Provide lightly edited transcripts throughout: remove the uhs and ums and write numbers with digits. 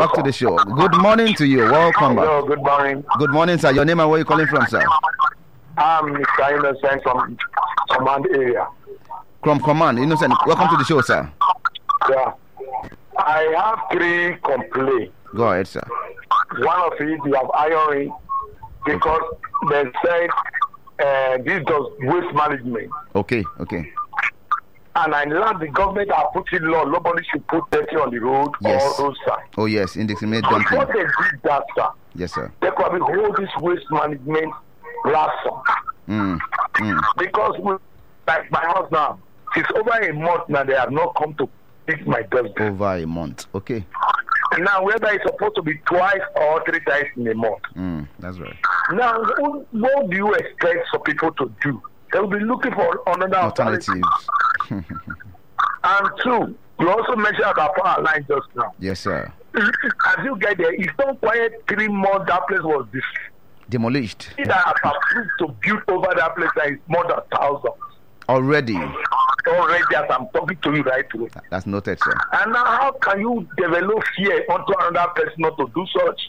Talk to the show. Good morning to you. Welcome back. Hello, good morning. Good morning, sir. Your name and where you calling from, sir? I'm Mr. Innocent from Command area. From Command, Innocent. Welcome to the show, sir. Yeah. I have 3 complaints. Go ahead, sir. One of it, you have iron because they said this does waste management. Okay. And I learned the government are putting law. Nobody should put dirty on the road Yes. or roadside. Oh, yes. Indiscriminate Before dumping. they did that, sir, Yes, sir. they could hold this waste management ransom. Because like my house now, it's over a month now they have not come to pick my dustbin. Over a month. Okay. Now, whether it's supposed to be twice or 3 times in a month. That's right. Now, what do you expect for people to do? They'll be looking for another alternative. Alternatives. And 2, you also mentioned about power line just now. Yes, sir. As you get there, it's not quite 3 months that place was destroyed. Demolished. That has approved to build over that place that is more than 1,000. Already. Already, as I'm talking to you right away. That's noted, sir. And now, how can you develop fear onto another person not to do such?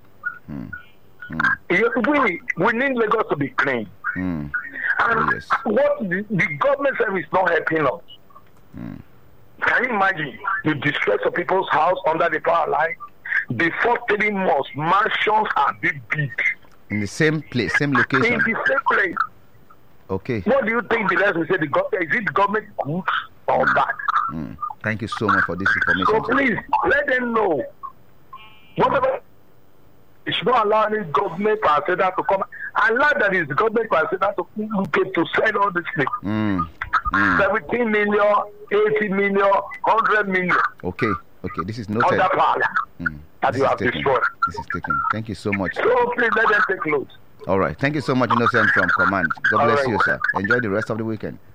We need Lagos to be clean. And yes. what the government service is not helping us. Can you imagine? You destroy some people's house under the power line. Before 3 months, mansions are big. In the same place, same location. In the same place. Okay. What do you think the rest will say? Is it the government good or bad? Thank you so much for this information. So please, let them know. Whatever. It should not allow any government person to come. Allow that is government person to sell all this thing. 17 million, 80 million, 100 million. Okay. This is noted. Under power. That you have destroyed. This is taken. Thank you so much. So please let them take note. All right. Thank you so much, Innocent from Command. God bless you, sir. Enjoy the rest of the weekend.